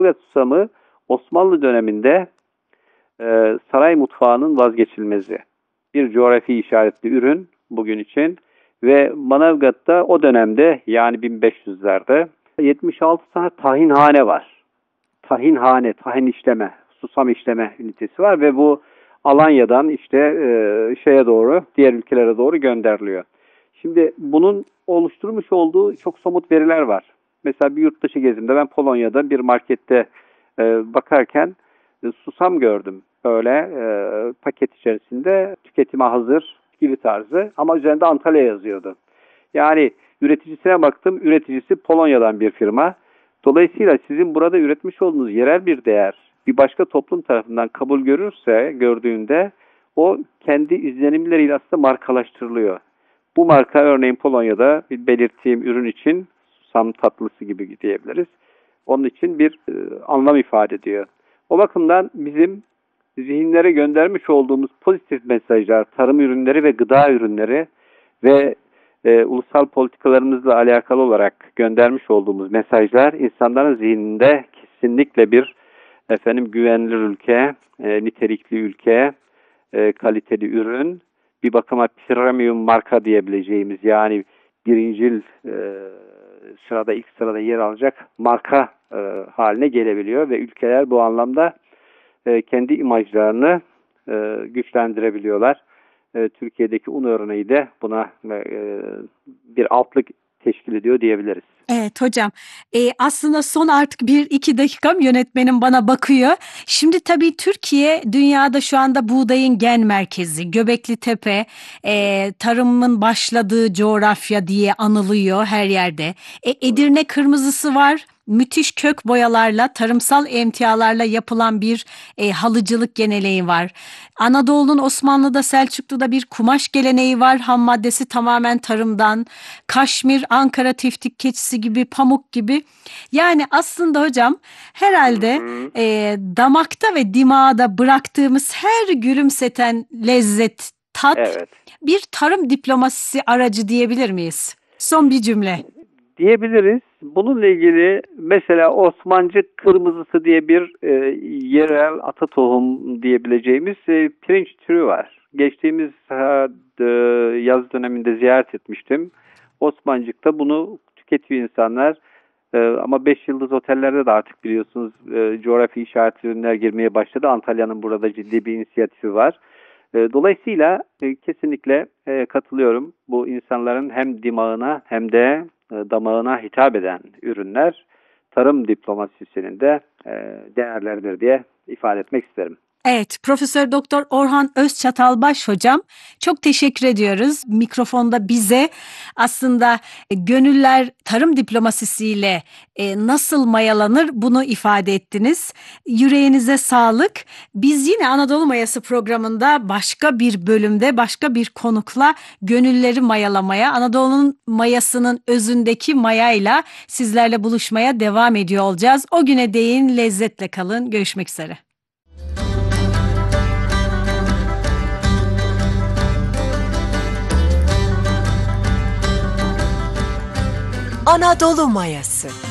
Evet, susamı Osmanlı döneminde saray mutfağının vazgeçilmezi. Bir coğrafi işaretli ürün bugün için ve Manavgat'ta o dönemde yani 1500'lerde 76 tane tahinhane var. Tahinhane, tahin işleme, susam işleme ünitesi var ve bu Alanya'dan işte şeye doğru, diğer ülkelere doğru gönderiliyor. Şimdi bunun oluşturmuş olduğu çok somut veriler var. Mesela bir yurt dışı gezimde ben Polonya'da bir markette bakarken susam gördüm. Böyle paket içerisinde tüketime hazır gibi tarzı ama üzerinde Antalya yazıyordu. Yani üreticisine baktım, üreticisi Polonya'dan bir firma. Dolayısıyla sizin burada üretmiş olduğunuz yerel bir değer bir başka toplum tarafından kabul gördüğünde o kendi izlenimleriyle aslında markalaştırılıyor. Bu marka örneğin Polonya'da bir belirttiğim ürün için susam tatlısı gibi diyebiliriz. Onun için bir anlam ifade ediyor. O bakımdan bizim zihinlere göndermiş olduğumuz pozitif mesajlar, tarım ürünleri ve gıda ürünleri ve ulusal politikalarımızla alakalı olarak göndermiş olduğumuz mesajlar insanların zihninde kesinlikle bir güvenilir ülke, nitelikli ülke, kaliteli ürün, bir bakıma premium marka diyebileceğimiz yani birincil sırada ilk sırada yer alacak marka haline gelebiliyor ve ülkeler bu anlamda kendi imajlarını güçlendirebiliyorlar. Türkiye'deki un örneği de buna bir altlık teşkil ediyor diyebiliriz. Evet hocam. Aslında son artık 1-2 dakikam yönetmenim bana bakıyor. Şimdi tabii Türkiye dünyada şu anda buğdayın gen merkezi, Göbekli Tepe, tarımın başladığı coğrafya diye anılıyor her yerde. Edirne kırmızısı var. Müthiş kök boyalarla, tarımsal emtialarla yapılan bir halıcılık geleneği var. Anadolu'nun Osmanlı'da, Selçuklu'da bir kumaş geleneği var. Ham maddesi tamamen tarımdan. Kaşmir, Ankara tiftik keçisi gibi, pamuk gibi. Yani aslında hocam herhalde damakta ve dimağda bıraktığımız her gülümseten lezzet, tat Evet. bir tarım diplomasisi aracı diyebilir miyiz? Son bir cümle. Diyebiliriz. Bununla ilgili mesela Osmancı kırmızısı diye bir yerel ata tohum diyebileceğimiz pirinç türü var. Geçtiğimiz yaz döneminde ziyaret etmiştim. Osmancık'ta bunu tüketiyor insanlar. Ama 5 yıldız otellerde de artık biliyorsunuz coğrafi işaretli ürünler girmeye başladı. Antalya'nın burada ciddi bir inisiyatifi var. Dolayısıyla kesinlikle katılıyorum. Bu insanların hem dimağına hem de damağına hitap eden ürünler tarım diplomasisinin de değerleridir diye ifade etmek isterim. Evet, Profesör Doktor Orhan Özçatalbaş hocam çok teşekkür ediyoruz. Mikrofonda bize aslında gönüller tarım diplomasisiyle nasıl mayalanır bunu ifade ettiniz. Yüreğinize sağlık. Biz yine Anadolu Mayası programında başka bir bölümde başka bir konukla gönülleri mayalamaya, Anadolu'nun mayasının özündeki mayayla sizlerle buluşmaya devam ediyor olacağız. O güne değin lezzetle kalın. Görüşmek üzere. Anadolu Mayası.